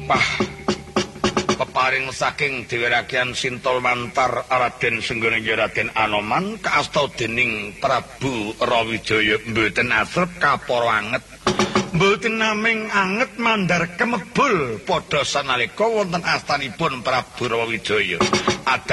lampah peparing saking Dewirakian Sintol Mantar Raden Senggoninggi Raden Anoman kaasta dening Prabu Rawijaya mboten asrep kapara anget mboten naming anget mandhar kemebul padha sanalika wonten astanipun Prabu Rawijaya